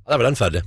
Der var den ferdig.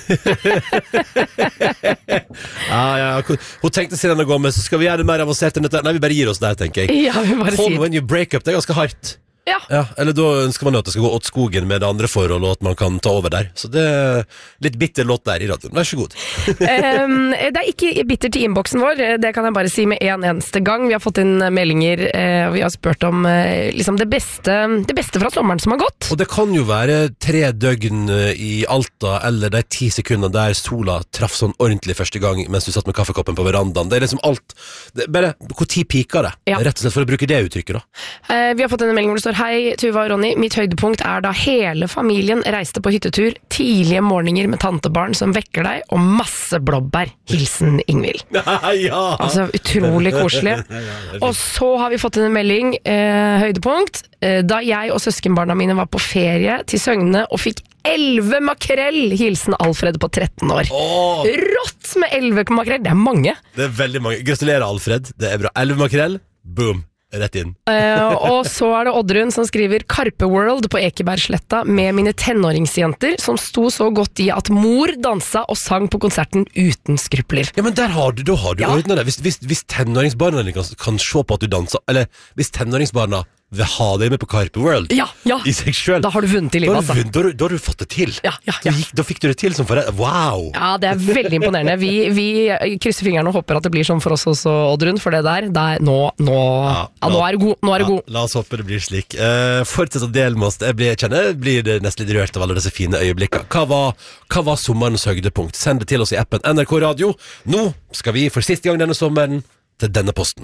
Hun tenkte siden å gå med, så skal vi gjøre det mer avansert enn dette. Nei, vi bare gir oss der, tenker jeg. Ja, vi bare Call when you break up, det er ganske hardt. Ja. Eller da ønsker man jo at det skal gå åt skogen med det andre forholdet, og at man kan ta over der. Så det er litt bitter låt der i radioen. Vær så god. Det er ikke bitter til innboksen vår, det kan jeg bare si med en eneste gang. Vi har fått inn meldinger, og vi har spurt om liksom det beste fra sommeren som har gått. Og det kan jo være 3 døgn i Alta, eller de 10 sekundene der sola traff sånn ordentlig første gang mens du satt med kaffekoppen på verandaen. Det er liksom alt. Bare, hvor tid piker det? Ja. Rett og slett for å bruke det uttrykket da. Vi har fått en melding hvor det står: Hei, Tuva og Ronny. Mitt høydepunkt er da hele familien reiste på hyttetur, tidlige morgener med tantebarn som vekker deg, og masse blåbær. Hilsen Ingvild. Ja. Altså, utrolig koselig. Og så har vi fått en melding, høydepunkt, da jeg og søskenbarna mine var på ferie til Søgne og fikk 11 makrell. Hilsen Alfred på 13 år. Rått med 11 makrell. Det er mange. Det er veldig mange. Gratulerer, Alfred. Det er bra. 11 makrell. Boom. Rett inn. Og så er det Oddrun som skriver: Karpe World på Ekebergsletta med mine tenåringsjenter som sto så godt i at mor dansa og sang på konserten uten skrupler. Ja, men da har du ordnet det. Hvis tenåringsbarna kan se på at du danser, eller hvis tenåringsbarna vil ha deg med på Karpe World i seg selv, da har du vunnet i livet, altså. Da har du fått det til. Da fikk du det til som forrett. Wow! Ja, det er veldig imponerende. Vi krysser fingrene og håper at det blir sånn for oss også, Oddrun, for det der, nå er du god. La oss håpe det blir slik. Fortsett å dele med oss. Jeg blir nesten litt rørt av alle disse fine øyeblikkene. Hva var sommerens høydepunkt? Send det til oss i appen NRK Radio. Nå skal vi for siste gang denne sommeren til denne posten.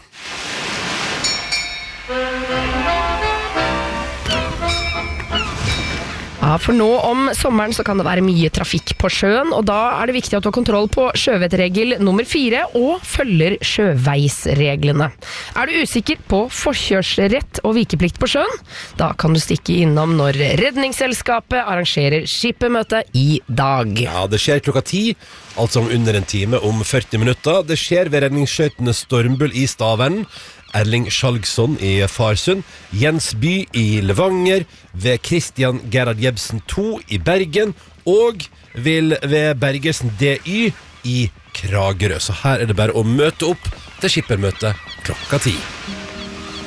Ja, for nå om sommeren så kan det være mye trafikk på sjøen, og da er det viktig at du har kontroll på sjøvettregel nummer 4 og følger sjøveisreglene. Er du usikker på forkjørsrett og vikeplikt på sjøen? Da kan du stikke innom når Redningsselskapet arrangerer skippermøte i dag. Ja, det skjer klokka 10, altså om under en time, om 40 minutter. Det skjer ved redningsskøytene Stormbull i Stavern, Erling Skjalgsson i Farsund, Jens By i Levanger, ved Christian Gerhard Jebsen 2 i Bergen, og ved Bergersen DY i Kragerø. Så her er det bare å møte opp til skippermøte klokka 10.